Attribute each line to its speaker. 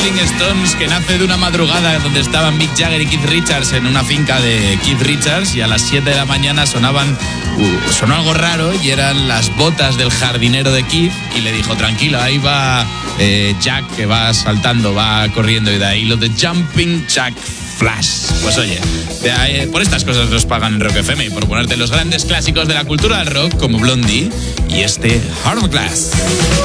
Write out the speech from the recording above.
Speaker 1: Rolling Stones, que nace de una madrugada donde estaban Mick Jagger y Keith Richards en una finca de Keith Richards, y a las 7 de la mañana sonó algo raro y eran las botas del jardinero de Keith, y le dijo: tranquilo, ahí va Jack, que va saltando, va corriendo, y de ahí lo de Jumping Jack Flash. Pues oye, por estas cosas nos pagan en Rock FM, y por ponerte los grandes clásicos de la cultura del rock como Blondie y este Hourglass.